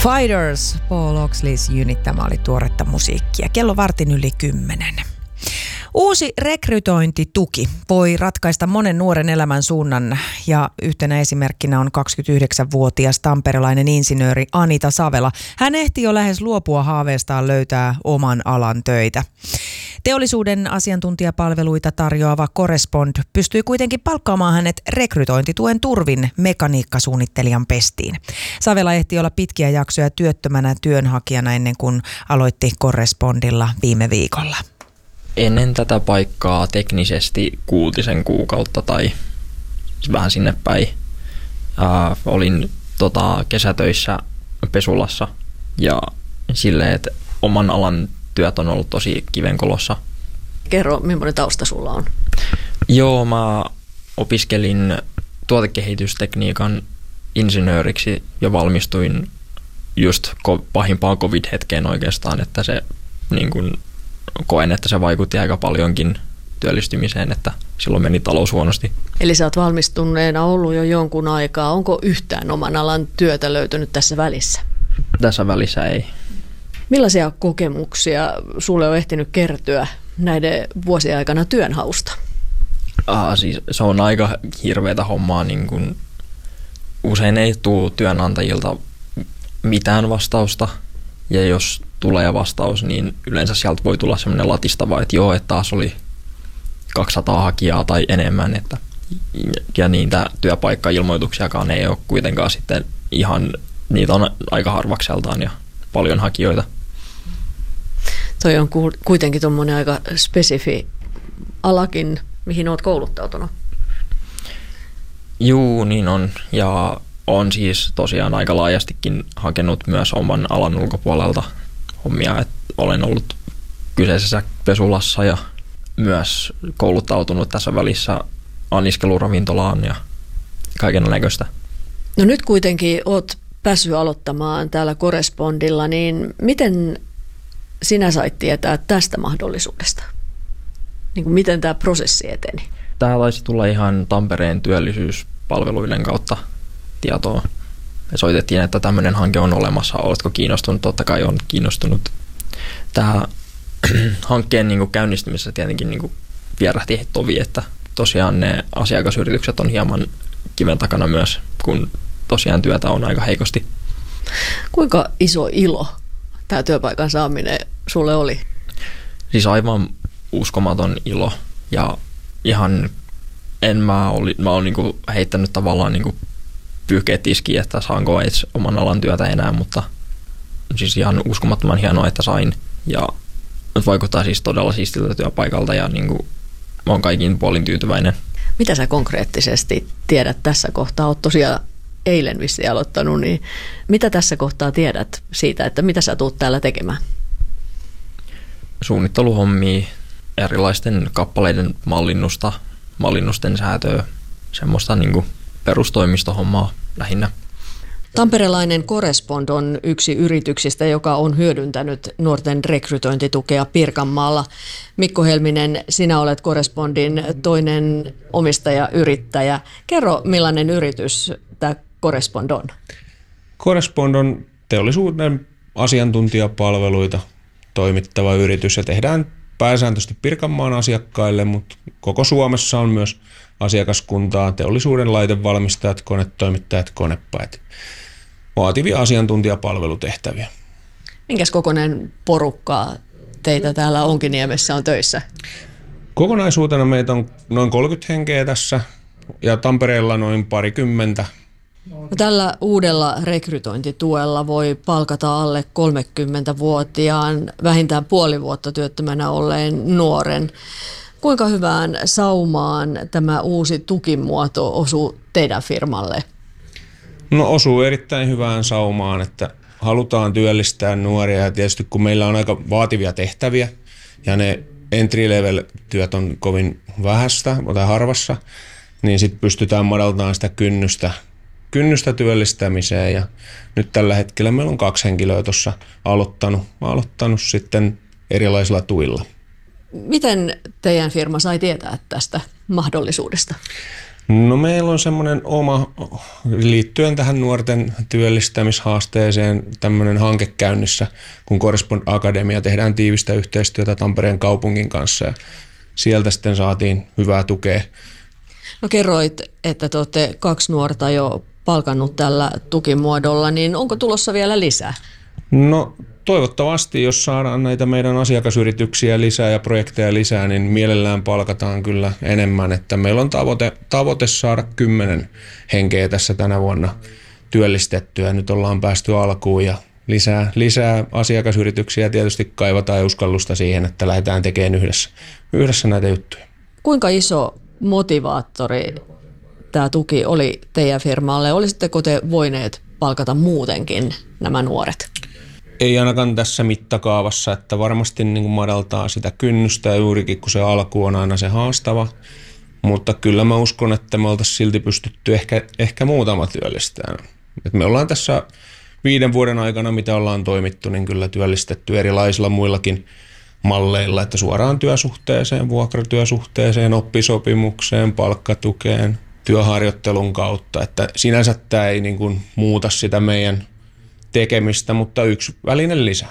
Fighters, Paul Oxleys Unit, tämä oli tuoretta musiikkia. Kello 10:15. Uusi rekrytointituki voi ratkaista monen nuoren elämän suunnan ja yhtenä esimerkkinä on 29-vuotias tamperelainen insinööri Anita Savela. Hän ehti jo lähes luopua haaveestaan löytää oman alan töitä. Teollisuuden asiantuntijapalveluita tarjoava Correspond pystyi kuitenkin palkkaamaan hänet rekrytointituen turvin mekaniikkasuunnittelijan pestiin. Savela ehti olla pitkiä jaksoja työttömänä työnhakijana ennen kuin aloitti Correspondilla viime viikolla. Ennen tätä paikkaa teknisesti 6 kuukautta tai vähän sinne päin. Olin kesätöissä Pesulassa ja silleen, että oman alan työt on ollut tosi kivenkolossa. Kerro, millainen tausta sulla on? Joo, mä opiskelin tuotekehitystekniikan insinööriksi ja valmistuin just pahimpaan covid-hetkeen oikeastaan, että se niin kun koen, että se vaikutti aika paljonkin työllistymiseen, että silloin meni talous huonosti. Eli sä oot valmistuneena ollut jo jonkun aikaa. Onko yhtään oman alan työtä löytynyt tässä välissä? Tässä välissä ei. Millaisia kokemuksia sulle on ehtinyt kertyä näiden vuosien aikana työnhausta? Siis se on aika hirveätä hommaa. Niin kun usein ei tule työnantajilta mitään vastausta. Ja jos tulee vastaus, niin yleensä sieltä voi tulla semmoinen latistava, että joo, että taas oli 200 hakijaa tai enemmän. Ja niitä työpaikkailmoituksiakaan ei ole kuitenkaan sitten ihan, niitä on aika harvakseltaan ja paljon hakijoita. Toi on kuitenkin tuommoinen aika spesifi alakin, mihin olet kouluttautunut. Juu, niin on. Ja on siis tosiaan aika laajastikin hakenut myös oman alan ulkopuolelta hommia. Et olen ollut kyseisessä Pesulassa ja myös kouluttautunut tässä välissä anniskeluravintolaan ja kaiken näköistä. No nyt kuitenkin olet päässyt aloittamaan täällä Correspondilla, niin miten sinä sait tietää tästä mahdollisuudesta? Niin kuin miten tämä prosessi eteni? Tämä taisi tulla ihan Tampereen työllisyyspalveluiden kautta tietoa. Me soitettiin, että tämmöinen hanke on olemassa. Oletko kiinnostunut? Totta kai on kiinnostunut. Tämä hankkeen niin kuin käynnistymisessä tietenkin niin kuin vierähti tovi, että tosiaan ne asiakasyritykset on hieman kiven takana myös, kun tosiaan työtä on aika heikosti. Kuinka iso ilo tämä työpaikan saaminen sulle oli? Siis aivan uskomaton ilo ja ihan mä olen niinku heittänyt tavallaan niinku pyyhkeet tiskiin, että saanko edes oman alan työtä enää, mutta siis ihan uskomattoman hienoa, että sain ja nyt vaikuttaa siis todella siistiltä työpaikalta ja niinku olen kaikin puolin tyytyväinen. Mitä sä konkreettisesti tiedät tässä kohtaa? Oot tosiaan eilen vissiin aloittanut, niin mitä tässä kohtaa tiedät siitä, että mitä sä tuut täällä tekemään? Suunnitteluhommia, erilaisten kappaleiden mallinnusten säätöä, semmoista niin kuin perustoimistohommaa lähinnä. Tamperelainen Correspond on yksi yrityksistä, joka on hyödyntänyt nuorten rekrytointitukea Pirkanmaalla. Mikko Helminen, sinä olet Correspondin toinen omistaja-yrittäjä. Kerro, millainen yritys tämä Correspond on? Correspond on teollisuuden asiantuntijapalveluita toimittava yritys ja tehdään pääsääntöisesti Pirkanmaan asiakkaille, mutta koko Suomessa on myös asiakaskuntaa, teollisuuden laitevalmistajat, konetoimittajat, konepäät. Vaativia asiantuntijapalvelutehtäviä. Minkäs kokoinen porukka teitä täällä Onkiniemessä on töissä? Kokonaisuutena meitä on noin 30 henkeä tässä ja Tampereella noin parikymmentä. Tällä uudella rekrytointituella voi palkata alle 30-vuotiaan, vähintään puoli vuotta työttömänä olleen nuoren. Kuinka hyvään saumaan tämä uusi tukimuoto osuu teidän firmalle? No osuu erittäin hyvään saumaan, että halutaan työllistää nuoria ja tietysti kun meillä on aika vaativia tehtäviä ja ne entry-level-työt on kovin vähäistä tai harvassa, niin sitten pystytään madaltamaan sitä kynnystä työllistämiseen ja nyt tällä hetkellä meillä on 2 henkilöä tuossa aloittanut sitten erilaisilla tuilla. Miten teidän firma sai tietää tästä mahdollisuudesta? No meillä on semmoinen oma, liittyen tähän nuorten työllistämishaasteeseen, tämmöinen hanke käynnissä, kun Correspond Akademia tehdään tiivistä yhteistyötä Tampereen kaupungin kanssa ja sieltä sitten saatiin hyvää tukea. No kerroit, että te olette 2 nuorta jo palkannut tällä tukimuodolla, niin onko tulossa vielä lisää? No toivottavasti, jos saadaan näitä meidän asiakasyrityksiä lisää ja projekteja lisää, niin mielellään palkataan kyllä enemmän. Että meillä on tavoite saada 10 henkeä tässä tänä vuonna työllistettyä. Nyt ollaan päästy alkuun ja lisää asiakasyrityksiä tietysti kaivataan ja uskallusta siihen, että lähdetään tekemään yhdessä näitä juttuja. Kuinka iso motivaattori tämä tuki oli teidän firmalle? Olisitteko te voineet palkata muutenkin nämä nuoret? Ei ainakaan tässä mittakaavassa, että varmasti niin kuin madaltaa sitä kynnystä ja juurikin kun se alku on aina se haastava. Mutta kyllä mä uskon, että me oltaisiin silti pystytty ehkä muutama työllistämään. Et me ollaan tässä 5 vuoden aikana, mitä ollaan toimittu, niin kyllä työllistetty erilaisilla muillakin malleilla, että suoraan työsuhteeseen, vuokratyösuhteeseen, oppisopimukseen, palkkatukeen, työharjoittelun kautta. Että sinänsä tämä ei niin kuin muuta sitä meidän tekemistä, mutta yksi väline lisää.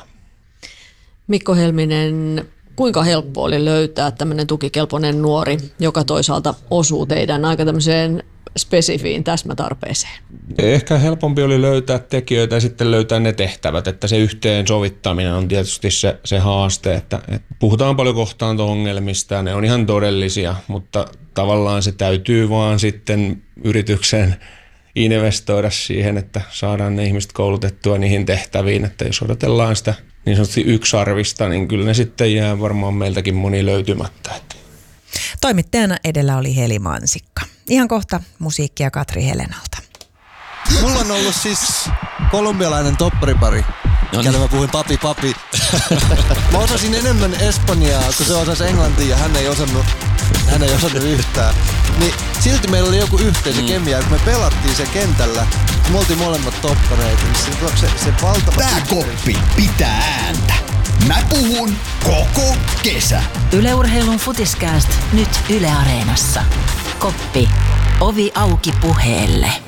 Mikko Helminen, kuinka helppo oli löytää tämmöinen tukikelpoinen nuori, joka toisaalta osuu teidän aika tämmöiseen spesifiin täsmätarpeeseen? Ehkä helpompi oli löytää tekijöitä ja sitten löytää ne tehtävät, että se yhteensovittaminen on tietysti se haaste, että puhutaan paljon kohtaanto-ongelmista ja ne on ihan todellisia, mutta tavallaan se täytyy vaan sitten yrityksen investoida siihen, että saadaan ne ihmiset koulutettua niihin tehtäviin, että jos odotellaan sitä niin sanotusti yksarvista, niin kyllä ne sitten jää varmaan meiltäkin moni löytymättä. Toimittajana edellä oli Heli Mansikka. Ihan kohta musiikkia Katri Helenalta. Mulla on ollut siis kolumbialainen topparipari, kelle mä puhuin papi. Mä osasin enemmän espanjaa, kun se osasi englantia ja hän ei osannut yhtään. Niin silti meillä oli joku yhteisö kemia, kun me pelattiin se kentällä, kun me oltiin molemmat toppareita, niin se valtava... Tää koppi pitää ääntä. Mä puhun koko kesä. Yle Urheilun Futiskääst nyt Yle Areenassa. Koppi. Ovi auki puheelle.